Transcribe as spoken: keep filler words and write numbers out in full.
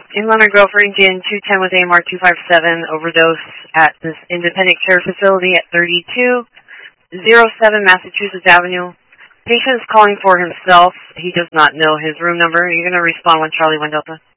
In Leonard Grove, Indian, two ten with A M R two five seven, overdose at this independent care facility at thirty-two oh seven Massachusetts Avenue. Patient is calling for himself. He does not know his room number. You're going to respond when Charlie one Delta.